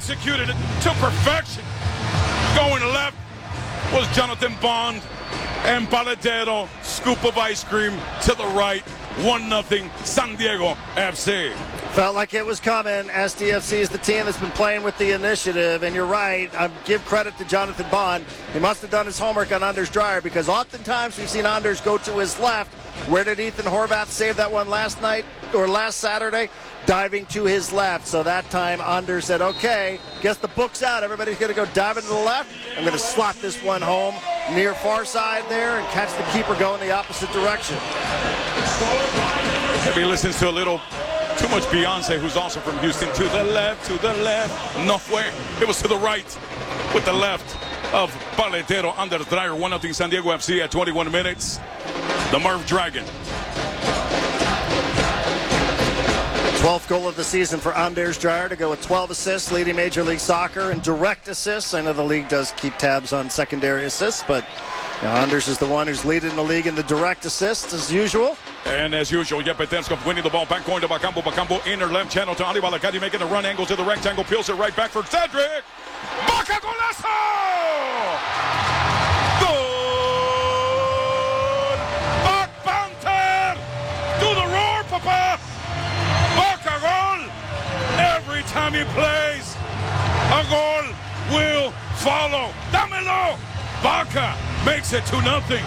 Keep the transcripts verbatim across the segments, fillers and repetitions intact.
executed it to perfection. Going left was Jonathan Bond, and Paletero, scoop of ice cream to the right. one nothing San Diego F C. Felt like it was coming. S D F C is the team that's been playing with the initiative, and you're right. I give credit to Jonathan Bond. He must have done his homework on Anders Dreyer, because oftentimes we've seen Anders go to his left. Where did Ethan Horvath save that one last night or last Saturday? Diving to his left. So that time Anders said, okay, guess the book's out. Everybody's going to go diving to the left. I'm going to slot this one home near far side there and catch the keeper going the opposite direction. If he listens to a little too much Beyonce, who's also from Houston, to the left, to the left. No fue. It was to the right with the left of Paletero. Anders Dreyer, one nothing San Diego F C at twenty-one minutes. The Merv Dragon. twelfth goal of the season for Anders Dreyer to go with twelve assists, leading Major League Soccer in direct assists. I know the league does keep tabs on secondary assists, but you know, Anders is the one who's leading the league in the direct assists as usual. And as usual, Jeppe Tenskov winning the ball back, going to Bakambu. Bakambu inner left channel to Ali Balakadi, making a run angle to the rectangle, peels it right back for Cedric. Baca golazo! Goal! Back Panther! Do the roar, Papa! Baca goal! Every time he plays, a goal will follow. Dámelo! Baca makes it two nothing.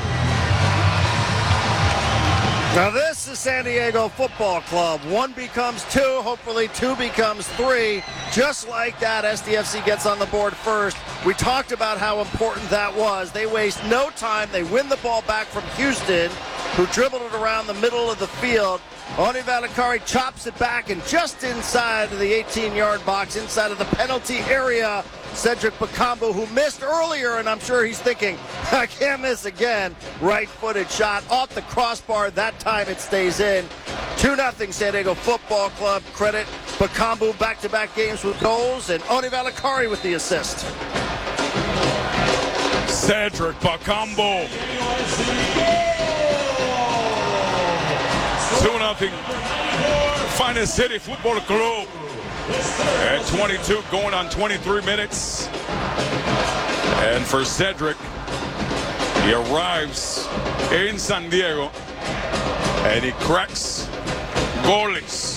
Now this is San Diego Football Club. One becomes two, hopefully two becomes three. Just like that, S D F C gets on the board first. We talked about how important that was. They waste no time. They win the ball back from Houston, who dribbled it around the middle of the field. Oni Valakari chops it back, and just inside of the eighteen-yard box, inside of the penalty area, Cedric Bakambu, who missed earlier, and I'm sure he's thinking, I can't miss again. Right-footed shot off the crossbar. That time it stays in. two nothing San Diego Football Club. Credit Bakambu, back-to-back games with goals, and Oni Valakari with the assist. Cedric Bakambu. two nothing Finest City Football Club. At twenty-two, going on twenty-three minutes. And for Cedric, he arrives in San Diego and he cracks goals,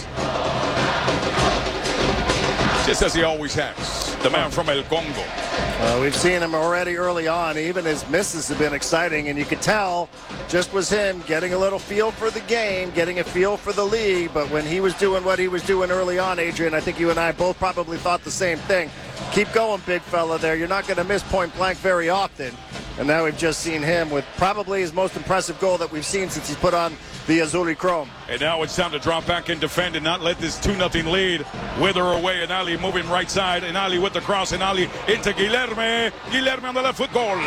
just as he always has. The man from El Congo. Uh, we've seen him already early on. Even his misses have been exciting, and you could tell just was him getting a little feel for the game, getting a feel for the league. But when he was doing what he was doing early on, Adrian, I think you and I both probably thought the same thing. Keep going, big fella there. You're not going to miss point blank very often. And now we've just seen him with probably his most impressive goal that we've seen since he's put on the Azuri Chrome. And now it's time to drop back and defend and not let this two nothing lead wither away. And Ali moving right side. And Ali with the cross. And Ali into Guilherme. Guilherme on the left foot. Goal.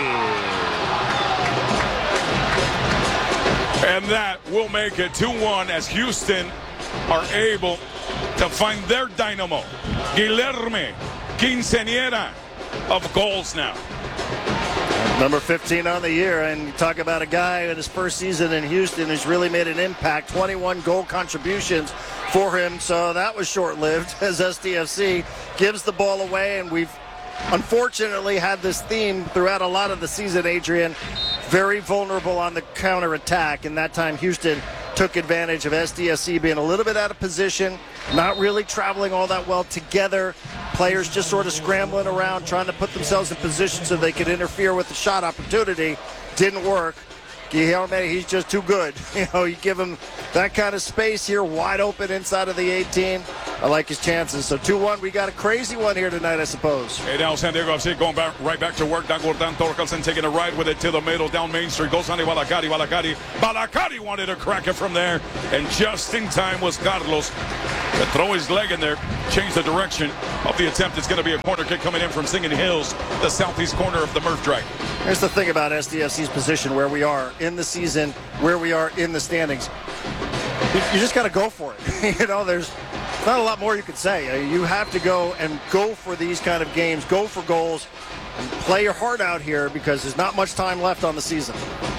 And that will make it two one as Houston are able to find their dynamo. Guilherme, quinceañera of goals now. Number fifteen on the year, and you talk about a guy in his first season in Houston who's really made an impact. twenty-one goal contributions for him, so that was short-lived as S D F C gives the ball away, and we've unfortunately had this theme throughout a lot of the season, Adrian. Very vulnerable on the counterattack, and that time Houston took advantage of S D F C being a little bit out of position, not really traveling all that well together. Players just sort of scrambling around, trying to put themselves in position so they could interfere with the shot opportunity. Didn't work. Guilherme, he's just too good. You know, you give him that kind of space here, wide open inside of the eighteen. I like his chances. So two one, we got a crazy one here tonight, I suppose. Hey, now San Diego F C going back, right back to work. Dan Gordon Torkelson taking a ride with it to the middle, down Main Street. Goes on to Balakari. Balakari. Balakari wanted to crack it from there. And just in time was Carlos to throw his leg in there, change the direction of the attempt. It's going to be a corner kick coming in from Singing Hills, the southeast corner of the Murph Dragon. Here's the thing about S D F C's position, where we are in the season, where we are in the standings. You, you just got to go for it. You know, there's not a lot more you could say. You have to go and go for these kind of games, go for goals, and play your heart out here because there's not much time left on the season.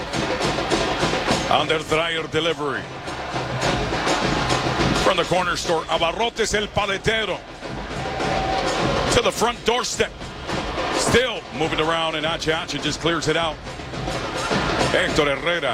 Under Dreyer delivery. From the corner store, Abarrotes el Paletero. to the front doorstep. Still moving around, and Ache Ache just clears it out. Hector Herrera.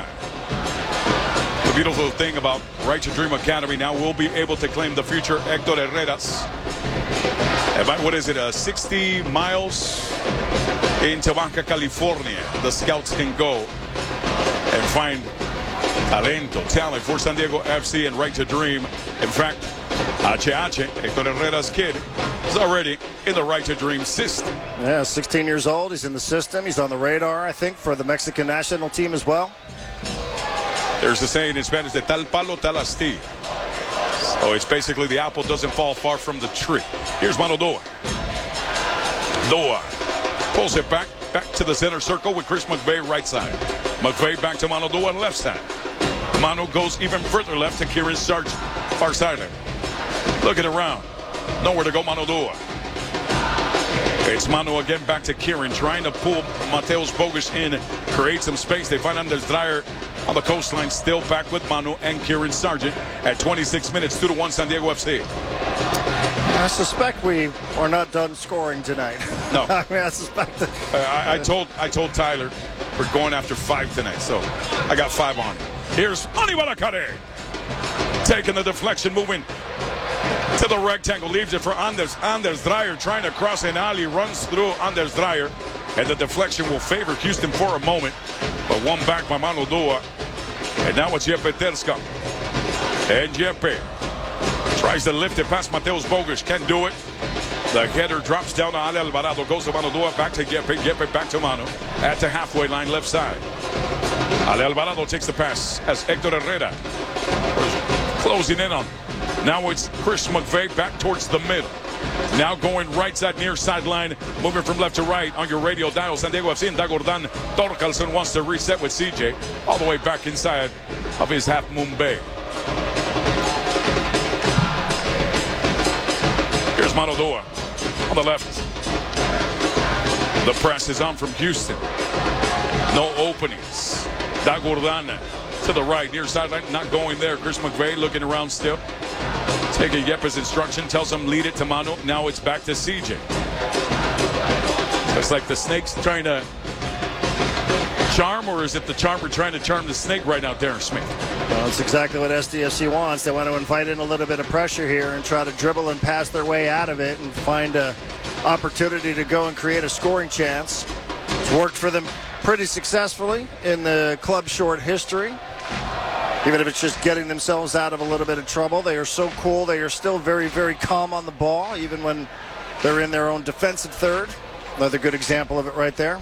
The beautiful thing about Right to Dream Academy, now we'll be able to claim the future Hector Herreras. About, what is it, uh, sixty miles into Baja California. The scouts can go and find talento, talent for San Diego F C and Right to Dream. In fact, Ache Ache, Hector Herrera's kid, is already in the Right to Dream system. Yeah, sixteen years old. He's in the system. He's on the radar, I think, for the Mexican national team as well. There's a saying in Spanish, de tal palo tal astilla. So it's basically the apple doesn't fall far from the tree. Here's Mano Dua. Dua pulls it back, back to the center circle with Chris McVeigh right side. McVeigh back to Mano Dua left side. Mano goes even further left to Kieran Sargent, far sideline. Looking around. Nowhere to go, Mano Dua. It's Manu again back to Kieran, trying to pull Mateus Bogus in, create some space. They find Anders Dreyer on the coastline, still back with Manu and Kieran Sargent at twenty-six minutes, two to one San Diego F C. I suspect we are not done scoring tonight. No. I mean, I suspect that. Uh, I, I told I told Tyler we're going after five tonight, so I got five on it. Here's Ani Balakare taking the deflection, moving to the rectangle, leaves it for Anders. Anders Dreyer trying to cross an alley, runs through Anders Dreyer, and the deflection will favor Houston for a moment, but one back by Mano Dua. And now it's Jeppe Terska. And Jeppe tries to lift it past Mateus Bogus, can't do it. The header drops down to Ale Alvarado, goes to Mano Dua, back to Jeppe, Jeppe back to Manu, at the halfway line, left side. Ale Alvarado takes the pass as Hector Herrera closing in on. Now it's Chris McVeigh back towards the middle. Now going right side, near sideline, moving from left to right on your radio dial. San Diego F C and Dagordan Torkelson wants to reset with C J all the way back inside of his half moon bay. Here's Mano Dua on the left. The press is on from Houston. No openings. Dagordan to the right, near sideline, not going there. Chris McVeigh looking around still. Taking Yeppe's instruction, tells him lead it to Manu. Now it's back to C J. It's like the snake's trying to charm, or is it the charmer trying to charm the snake right now, Darren Smith? Well, that's exactly what S D F C wants. They want to invite in a little bit of pressure here and try to dribble and pass their way out of it and find an opportunity to go and create a scoring chance. It's worked for them pretty successfully in the club's short history. Even if it's just getting themselves out of a little bit of trouble, they are so cool. They are still very, very calm on the ball, even when they're in their own defensive third. Another good example of it right there.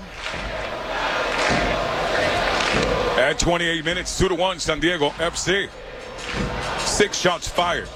At twenty-eight minutes, two to one, San Diego F C. Six shots fired.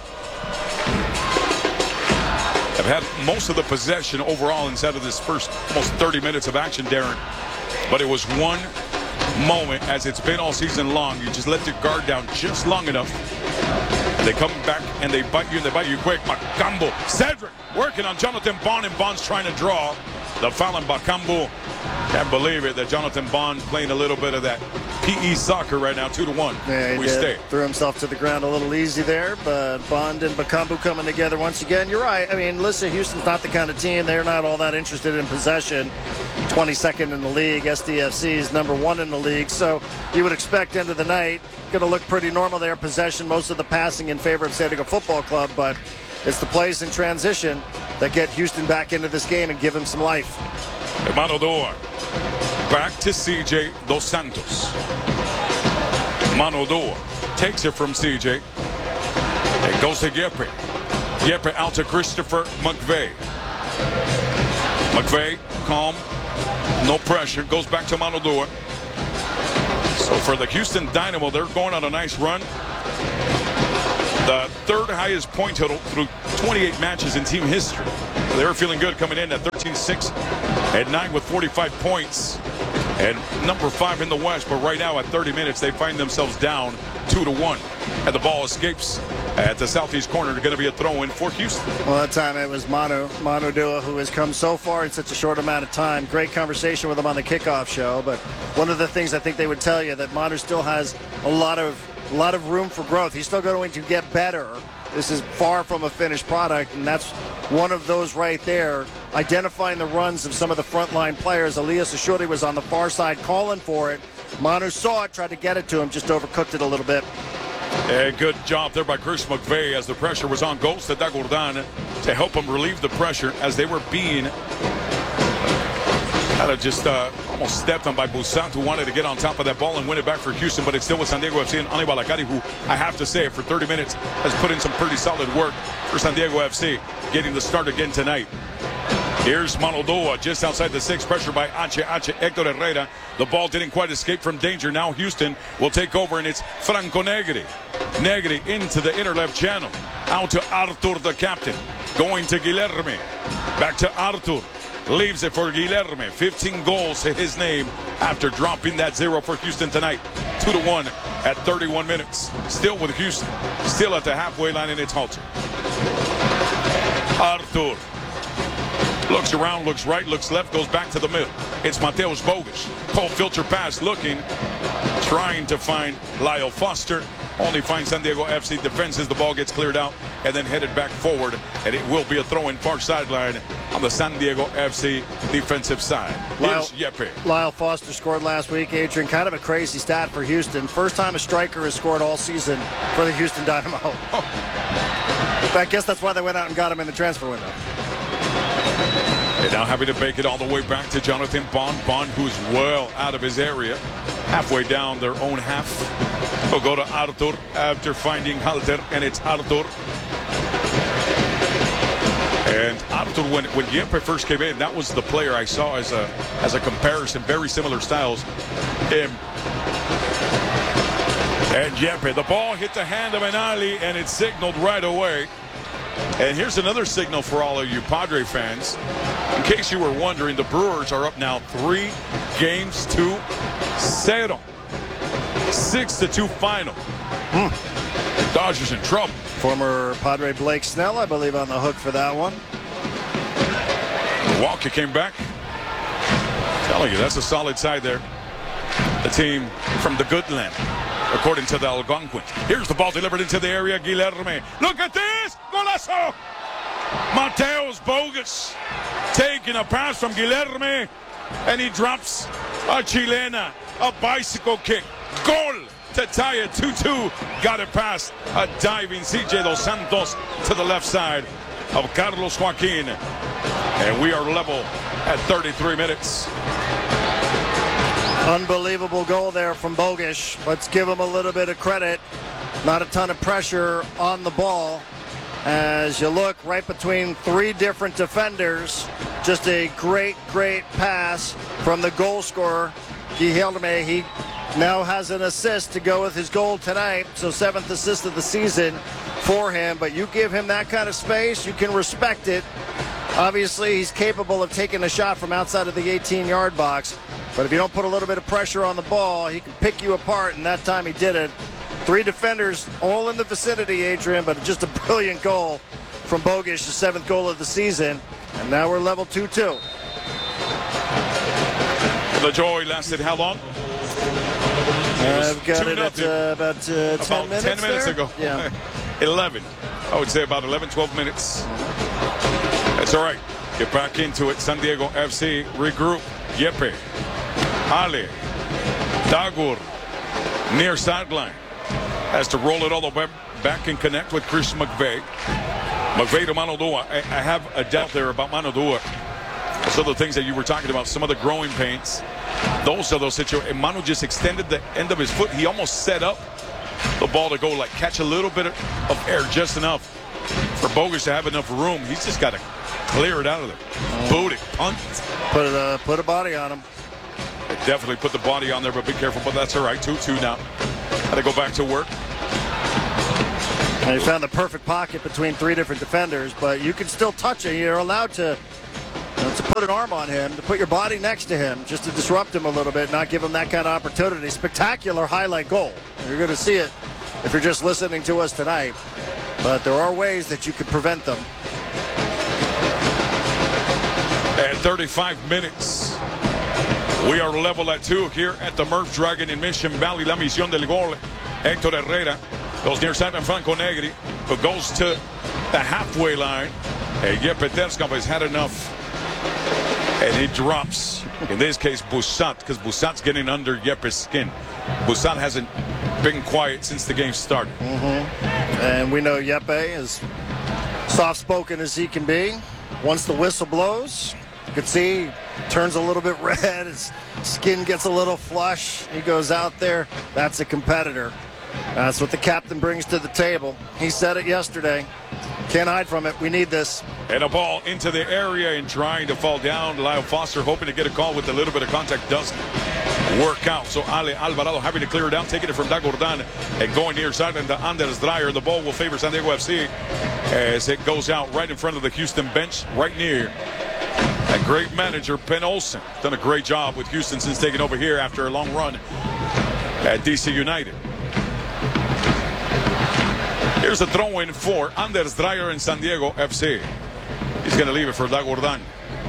Have had most of the possession overall inside of this first almost thirty minutes of action, Darren. But it was one moment, as it's been all season long. You just let your guard down just long enough. They come back and they bite you and they bite you quick. Macambo, Cedric working on Jonathan Bond, and Bond's trying to draw the foul on Macambo. Can't believe it that Jonathan Bond playing a little bit of that P E soccer right now, two to one. Yeah, he we did. stay. Threw himself to the ground a little easy there, but Bond and Bakambu coming together once again. You're right. I mean, listen, Houston's not the kind of team. They're not all that interested in possession. twenty-second in the league. S D F C is number one in the league. So you would expect end of the night, going to look pretty normal there. Possession, most of the passing in favor of San Diego Football Club, but it's the plays in transition that get Houston back into this game and give him some life. Mano Dua back to C J Dos Santos. Mano Dua takes it from C J. It goes to Jeppe. Jeppe out to Christopher McVeigh. McVeigh, calm, no pressure, goes back to Mano Dua. So for the Houston Dynamo, they're going on a nice run. The third highest point total through twenty-eight matches in team history. They were feeling good coming in at thirteen six at nine with forty-five points. And number five in the West, but right now at thirty minutes, they find themselves down two to one. And the ball escapes at the southeast corner. Going to be a throw-in for Houston. Well, that time it was Manu, Manu Dua, who has come so far in such a short amount of time. Great conversation with him on the kickoff show. But one of the things I think they would tell you that Manu still has a lot of a lot of room for growth. He's still going to get better. This is far from a finished product, and that's one of those right there, identifying the runs of some of the frontline players. Elias Ashuri was on the far side calling for it. Manu saw it, tried to get it to him, just overcooked it a little bit. A good job there by Chris McVeigh as the pressure was on goals to Dagordan to help him relieve the pressure as they were being kind of just uh, almost stepped on by Bussant, who wanted to get on top of that ball and win it back for Houston, but it's still with San Diego F C and Ani Balakari, who I have to say for thirty minutes has put in some pretty solid work for San Diego F C, getting the start again tonight. Here's Manodua just outside the six, pressure by H H Hector Herrera. The ball didn't quite escape from danger. Now Houston will take over, and it's Franco Negri. Negri into the inner left channel. Out to Artur, the captain. Going to Guilherme. Back to Artur. Leaves it for Guilherme. fifteen goals to his name after dropping that zero for Houston tonight. two to one at thirty-one minutes. Still with Houston. Still at the halfway line, and it's halted. Artur. Looks around, looks right, looks left, goes back to the middle. It's Mateus Bogus. Cold filter pass looking, trying to find Lyle Foster. Only finds San Diego F C defenses. The ball gets cleared out and then headed back forward. And it will be a throw in far sideline on the San Diego F C defensive side. Here's Yepe. Lyle Foster scored last week, Adrian. Kind of a crazy stat for Houston. First time a striker has scored all season for the Houston Dynamo. Oh. I guess that's why they went out and got him in the transfer window. And now having to make it all the way back to Jonathan Bond. Bond, who's well out of his area. Halfway down their own half. They'll go to Artur after finding Halter, and it's Artur. And Artur, when, when Yepe first came in, that was the player I saw as a as a comparison. Very similar styles. Him. And Yepe, the ball hit the hand of Anali, and it's signaled right away. And here's another signal for all of you Padre fans. In case you were wondering, the Brewers are up now three games to zero. Six to two final. Hmm. Dodgers in trouble. Former Padre Blake Snell, I believe, on the hook for that one. Milwaukee came back. I'm telling you, that's a solid side there. The team from the good land, according to the Algonquins. Here's the ball delivered into the area. Guilherme. Look at this! Golazo! Mateus Bogus taking a pass from Guilherme, and he drops a chilena, a bicycle kick. Goal to tie it two two. Got it past a diving C J Dos Santos to the left side of Carlos Joaquin. And we are level at thirty-three minutes. Unbelievable goal there from Bogus. Let's give him a little bit of credit. Not a ton of pressure on the ball. As you look right between three different defenders, just a great, great pass from the goal scorer, Guilherme. He now has an assist to go with his goal tonight, so seventh assist of the season for him. But you give him that kind of space, you can respect it. Obviously, he's capable of taking a shot from outside of the eighteen-yard box. But if you don't put a little bit of pressure on the ball, he can pick you apart, and that time he did it. Three defenders all in the vicinity, Adrian, but just a brilliant goal from Bogus, the seventh goal of the season. And now we're level two two. The joy lasted how long? I've got it at uh, about uh, ten about minutes ten minutes there? ago. Yeah. eleven. I would say about eleven, twelve minutes. That's all right. Get back into it. San Diego F C regroup. Yepe. Ale. Dagur. Near sideline. Has to roll it all the way back and connect with Chris McVeigh. McVeigh to Manodua. I, I have a doubt there about Manodua. Some of the things that you were talking about, some of the growing pains. Those are those situations. Manu just extended the end of his foot. He almost set up the ball to go, like, catch a little bit of air, just enough for Bogus to have enough room. He's just got to clear it out of there. Boot it, punt. Put, it, uh, put a body on him. They definitely put the body on there, but be careful. But that's all right. two two now. Got to go back to work. And he found the perfect pocket between three different defenders, but you can still touch it. You're allowed to, you know, to put an arm on him, to put your body next to him, just to disrupt him a little bit, not give him that kind of opportunity. Spectacular highlight goal. You're going to see it if you're just listening to us tonight. But there are ways that you could prevent them. At thirty-five minutes, we are level at two here at the Murph Dragon in Mission Valley. La Misión del Gol Hector Herrera goes near Simon Franco Negri, who goes to the halfway line. And Jeppe Terskov has had enough. And he drops, in this case, Busat, because Busat's getting under Jeppe's skin. Busat hasn't been quiet since the game started. Mm-hmm. And we know Jeppe is soft-spoken as he can be. Once the whistle blows, you can see he turns a little bit red. His skin gets a little flush. He goes out there. That's a competitor. That's what the captain brings to the table. He said it yesterday. Can't hide from it. We need this. And a ball into the area and trying to fall down. Lyle Foster hoping to get a call with a little bit of contact. Doesn't work out. So Ale Alvarado having to clear it down, taking it from Dagordan and going near side into Anders Dreyer. The ball will favor San Diego F C as it goes out right in front of the Houston bench, right near a great manager, Ben Olsen. Done a great job with Houston since taking over here after a long run at D C United. Here's a throw-in for Anders Dreyer in San Diego F C. He's going to leave it for Dagordan.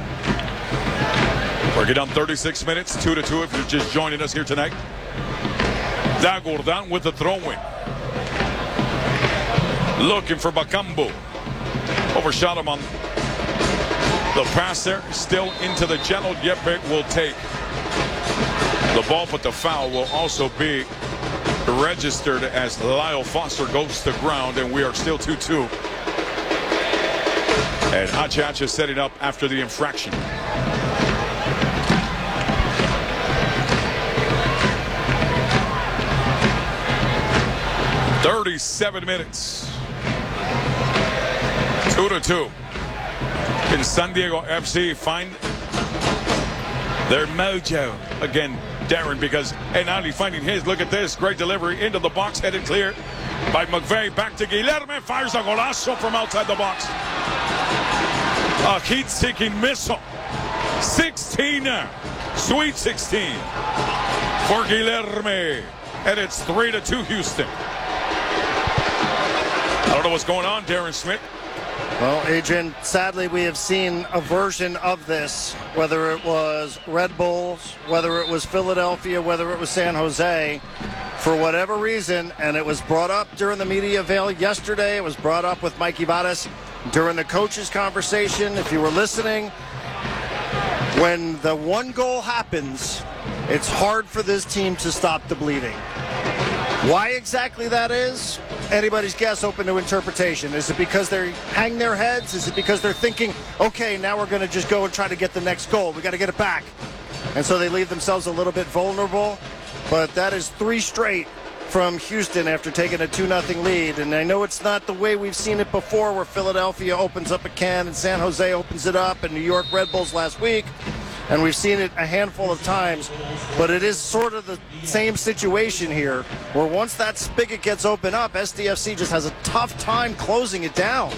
We're getting on thirty-six minutes, two to two if you're just joining us here tonight. Dagordan with the throw-in. Looking for Bakambu. Overshot him on the pass there. Still into the channel. Jeppe will take the ball, but the foul will also be registered as Lyle Foster goes to ground, and we are still two two. And Ache Ache setting up after the infraction. thirty-seven minutes. Two to two. Can San Diego F C find their mojo again? Darren, because Enali finding his. Look at this. Great delivery into the box, headed clear by McVeigh. Back to Guilherme. Fires a golazo from outside the box. A heat-seeking missile. sixteen now. Sweet sixteen for Guilherme. And it's three to two Houston. I don't know what's going on, Darren Smith. Well, Adrian, sadly we have seen a version of this, whether it was Red Bulls, whether it was Philadelphia, whether it was San Jose, for whatever reason, and it was brought up during the media avail yesterday. It was brought up with Mikey Vadas during the coaches' conversation. If you were listening, when the one goal happens, it's hard for this team to stop the bleeding. Why exactly that is? Anybody's guess, open to interpretation. Is it because they hang their heads? Is it because they're thinking, okay, now we're going to just go and try to get the next goal. We got to get it back. And so they leave themselves a little bit vulnerable. But that is three straight from Houston after taking a two nothing lead. And I know it's not the way we've seen it before, where Philadelphia opens up a can and San Jose opens it up, and New York Red Bulls last week. And we've seen it a handful of times, but it is sort of the same situation here, where once that spigot gets opened up, S D F C just has a tough time closing it down.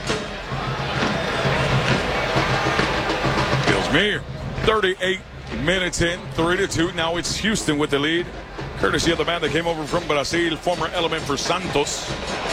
Feels me. thirty-eight minutes in, three to two. Now it's Houston with the lead, courtesy of the man that came over from Brazil, former element for Santos,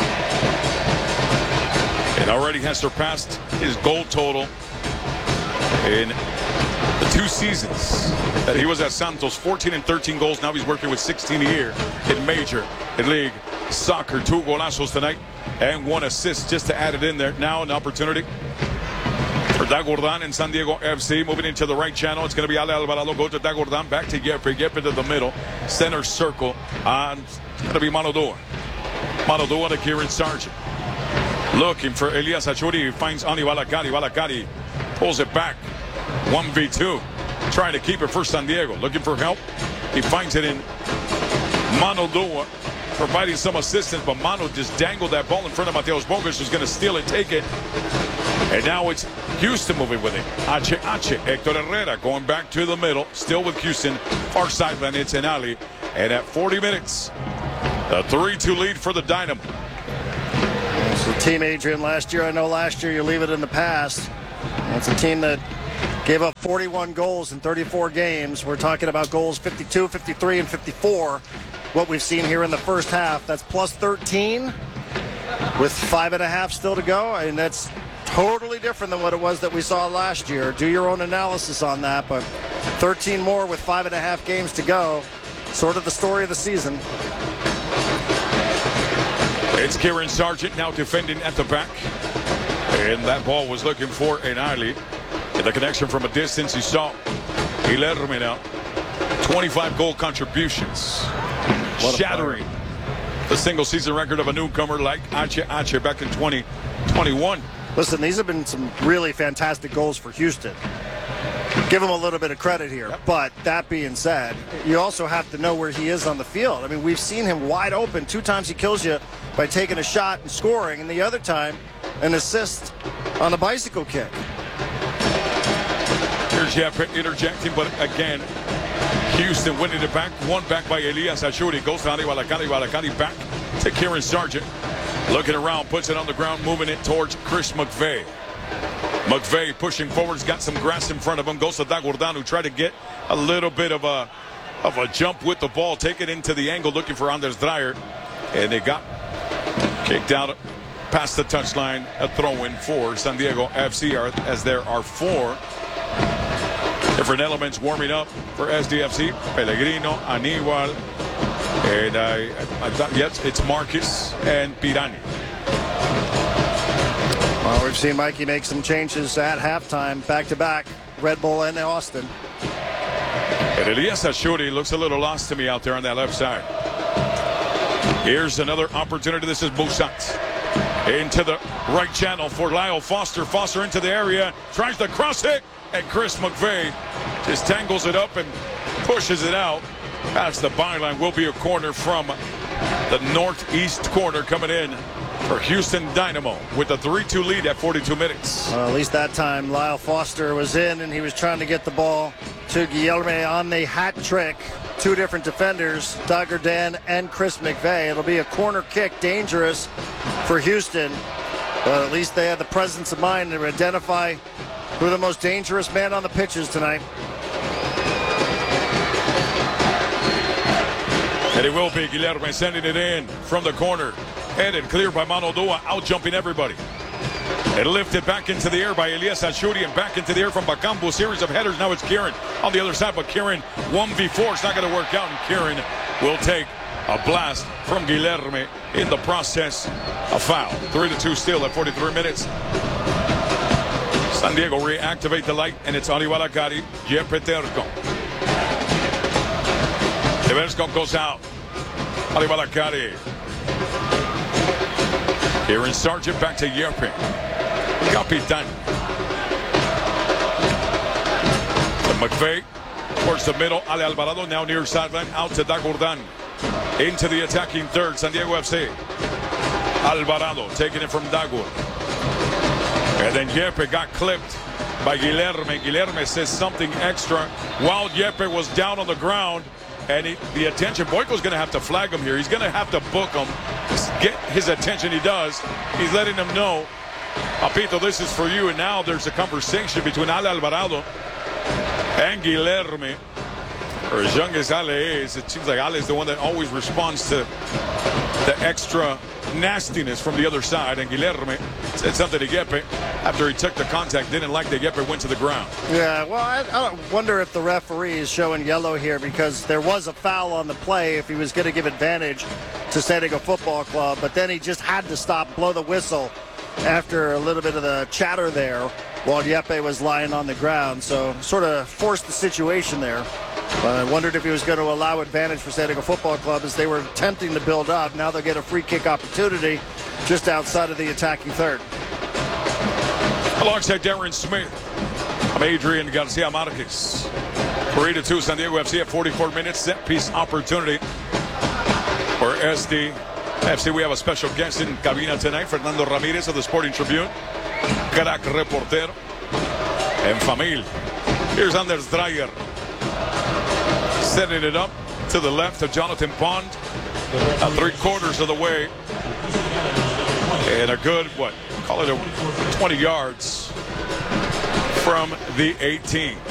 and already has surpassed his goal total in the two seasons that he was at Santos. Fourteen and thirteen goals. Now he's working with sixteen a year in major in league soccer. Two golazos tonight and one assist just to add it in there. Now an opportunity for Dagordan and San Diego F C. Moving into the right channel. It's going to be Ale Alvarado. Go to Dagordan. Back to Jeppe. Jeppe to the middle. Center circle. And it's going to be Manodua. Manodua to Kieran Sargent. Looking for Elias Achuri. He finds Ani Balakari. Balakari pulls it back. one v two. Trying to keep it for San Diego. Looking for help. He finds it in Manodua, providing some assistance, but Mano just dangled that ball in front of Mateus Bogas, who's going to steal it, take it. And now it's Houston moving with it. Ache Ache. Hector Herrera going back to the middle. Still with Houston. Far sideline, it's Enali. And at forty minutes, a three two lead for the Dynamo. It's the team, Adrian, last year. I know last year you leave it in the past. It's a team that gave up forty-one goals in thirty-four games. We're talking about goals fifty-two, fifty-three, and fifty-four. What we've seen here in the first half. That's plus thirteen with five and a half still to go. And that's totally different than what it was that we saw last year. Do your own analysis on that. But thirteen more with five and a half games to go. Sort of the story of the season. It's Kieran Sargent now defending at the back. And that ball was looking for an Eiley. And the connection from a distance, he saw Guilherme now. twenty-five goal contributions. Shattering the single season record of a newcomer like Ache Ache back in twenty twenty-one. Listen, these have been some really fantastic goals for Houston. Give him a little bit of credit here. Yep. But that being said, you also have to know where he is on the field. I mean, we've seen him wide open. Two times he kills you by taking a shot and scoring, and the other time, an assist on a bicycle kick. Here's Jeff interjecting, but again, Houston winning it back. One back by Elias Ashuri. Goes to Anibal Akari. Akari back to Kieran Sargent. Looking around, puts it on the ground, moving it towards Chris McVeigh. McVeigh pushing forwards, got some grass in front of him. Goes to Dagordan, who tried to get a little bit of a of a jump with the ball. Take it into the angle, looking for Anders Dreyer. And they got kicked out past the touchline. A throw-in for San Diego F C, as there are four different elements warming up for S D F C. Pellegrino, Anibal, and I, I thought, yes, it's Marcus and Pirani. Well, we've seen Mikey make some changes at halftime, back-to-back, Red Bull and Austin. And Elias Ashuri looks a little lost to me out there on that left side. Here's another opportunity. This is Busat. Into the right channel for Lyle Foster. Foster into the area, tries to cross it, and Chris McVeigh just tangles it up and pushes it out past the byline. Will be a corner from the northeast corner coming in for Houston Dynamo with a three two lead at forty-two minutes. Well, at least that time Lyle Foster was in, and he was trying to get the ball to Guilherme on the hat trick. Two different defenders, Dagordan and Chris McVeigh. It'll be a corner kick, dangerous for Houston, but at least they had the presence of mind to identify who the most dangerous man on the pitch is tonight. And it will be Guilherme sending it in from the corner. Headed clear by Mano Dua, out jumping everybody. And lifted back into the air by Elias Ashuri, and back into the air from Bakambu. Series of headers. Now it's Kieran on the other side, but Kieran one v four. It's not going to work out, and Kieran will take a blast from Guilherme. In the process, a foul. three to two still at forty-three minutes. San Diego reactivate the light, and it's Anibal Akari. Jeppe Terco. Eversco goes out. Anibal Akari. Kieran Sargent back to Jeppe. Capitan. To McVeigh towards the middle. Ale Alvarado now near sideline. Out to Dagordan. Into the attacking third. San Diego F C. Alvarado taking it from Dagor. And then Jeppe got clipped by Guilherme. Guilherme says something extra while Jeppe was down on the ground. And he, the attention, Boyko's going to have to flag him here. He's going to have to book him, get his attention. He does. He's letting him know, Apito, this is for you. And now there's a conversation between Ale Alvarado and Guilherme. Or as young as Ale is, it seems like Ale is the one that always responds to the extra nastiness from the other side. And Guilherme said something to Jeppe after he took the contact. Didn't like that Jeppe went to the ground. Yeah, well, I, I wonder if the referee is showing yellow here, because there was a foul on the play if he was going to give advantage to San Diego Football Club. But then he just had to stop, blow the whistle after a little bit of the chatter there while Jeppe was lying on the ground. So sort of forced the situation there. But I wondered if he was going to allow advantage for San Diego Football Club as they were attempting to build up. Now they'll get a free kick opportunity just outside of the attacking third. Alongside Darren Smith, I'm Adrian Garcia Marquez. three to two San Diego F C at forty-four minutes. Set piece opportunity for S D F C. We have a special guest in cabina tonight, Fernando Ramirez of the Sporting Tribune. Crack reporter en familia. Here's Anders Dreyer. Setting it up to the left of Jonathan Pond. Uh, three quarters of the way. And a good, what, call it a twenty yards from the eighteen.